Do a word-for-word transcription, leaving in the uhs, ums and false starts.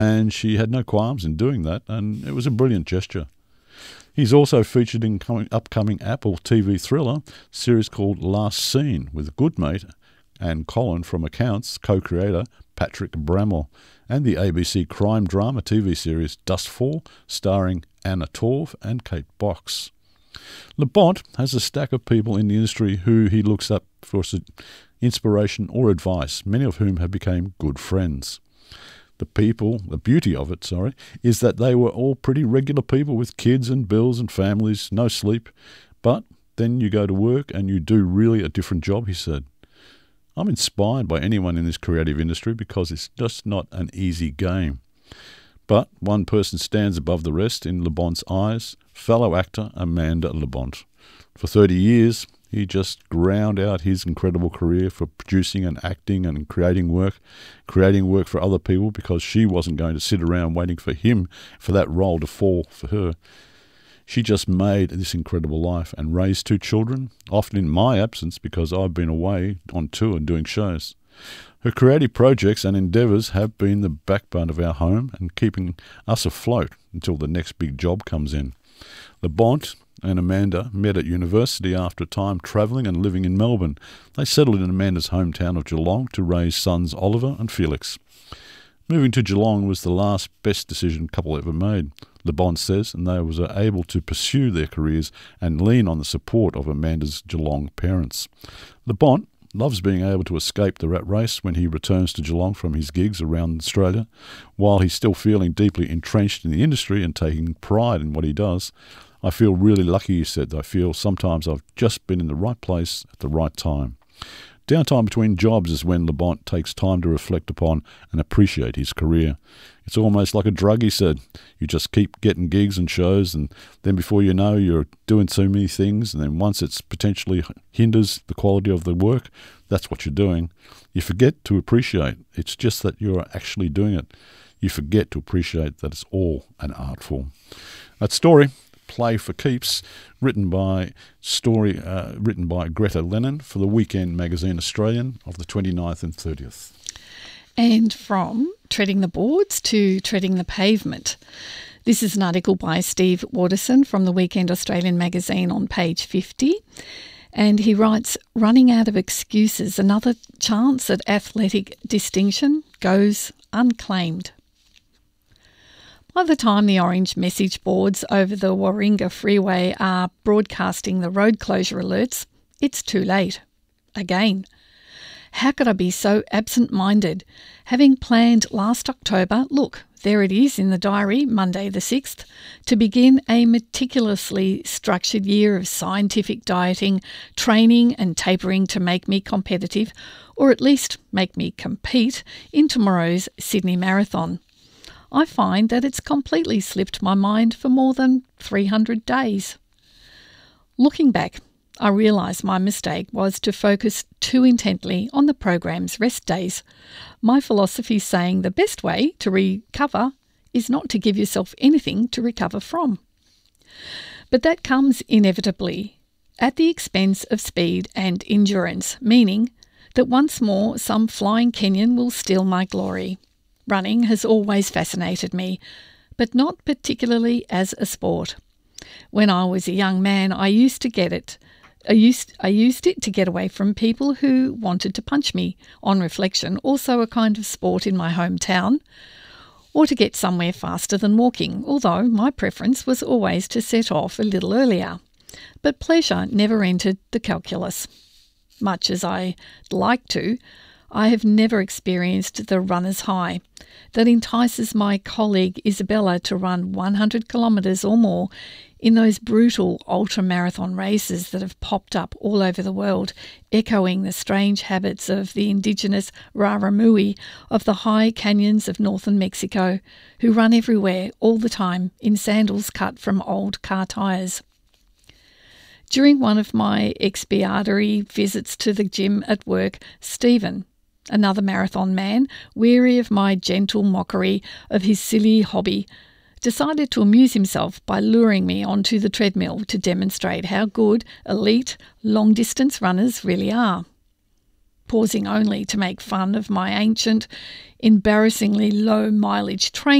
and she had no qualms in doing that, and it was a brilliant gesture. He's also featured in coming, upcoming Apple T V thriller series called Last Scene with good mate and Colin from Accounts co-creator Patrick Bramwell, and the A B C crime drama T V series Dustfall starring Anna Torv and Kate Box. LeBont has a stack of people in the industry who he looks up for inspiration or advice, many of whom have become good friends. The people, the beauty of it, sorry, is that they were all pretty regular people with kids and bills and families, no sleep. But then you go to work and you do really a different job, he said. I'm inspired by anyone in this creative industry because it's just not an easy game. But one person stands above the rest in LeBont's eyes, fellow actor Amanda LeBont. For thirty years, he just ground out his incredible career for producing and acting and creating work, creating work for other people because she wasn't going to sit around waiting for him for that role to fall for her. She just made this incredible life and raised two children, often in my absence because I've been away on tour and doing shows. Her creative projects and endeavours have been the backbone of our home and keeping us afloat until the next big job comes in. LeBont and Amanda met at university after a time travelling and living in Melbourne. They settled in Amanda's hometown of Geelong to raise sons Oliver and Felix. Moving to Geelong was the last best decision couple ever made, LeBont says, and they were able to pursue their careers and lean on the support of Amanda's Geelong parents. LeBont loves being able to escape the rat race when he returns to Geelong from his gigs around Australia, while he's still feeling deeply entrenched in the industry and taking pride in what he does. I feel really lucky, he said. I feel sometimes I've just been in the right place at the right time. Downtime between jobs is when LeBont takes time to reflect upon and appreciate his career. It's almost like a drug, he said. You just keep getting gigs and shows, and then before you know, you're doing so many things, and then once it potentially hinders the quality of the work, that's what you're doing. You forget to appreciate. It's just that you're actually doing it. You forget to appreciate that it's all an art form. That story, Play for Keeps, written by story uh, written by Greta Lennon for the Weekend Magazine Australian of the twenty-ninth and thirtieth. And from treading the boards to treading the pavement. This is an article by Steve Waterson from the Weekend Australian Magazine on page fifty. And he writes, running out of excuses, another chance at athletic distinction goes unclaimed. By the time the orange message boards over the Warringah Freeway are broadcasting the road closure alerts, it's too late. Again. How could I be so absent-minded? Having planned last October, look, there it is in the diary, Monday the sixth, to begin a meticulously structured year of scientific dieting, training and tapering to make me competitive, or at least make me compete, in tomorrow's Sydney Marathon. I find that it's completely slipped my mind for more than three hundred days. Looking back, I realise my mistake was to focus too intently on the program's rest days. My philosophy saying the best way to recover is not to give yourself anything to recover from. But that comes inevitably at the expense of speed and endurance, meaning that once more some flying Kenyan will steal my glory. Running has always fascinated me, but not particularly as a sport. When I was a young man, I used to get it. I used, I used it to get away from people who wanted to punch me. On reflection, also a kind of sport in my hometown, or to get somewhere faster than walking, although my preference was always to set off a little earlier. But pleasure never entered the calculus. Much as I'd like to, I have never experienced the runner's high that entices my colleague Isabella to run one hundred kilometres or more in those brutal ultra-marathon races that have popped up all over the world, echoing the strange habits of the indigenous Raramui of the high canyons of northern Mexico, who run everywhere all the time in sandals cut from old car tyres. During one of my expiatory visits to the gym at work, Stephen, another marathon man, weary of my gentle mockery of his silly hobby, decided to amuse himself by luring me onto the treadmill to demonstrate how good elite long-distance runners really are. pausing only to make fun of my ancient, embarrassingly low mileage train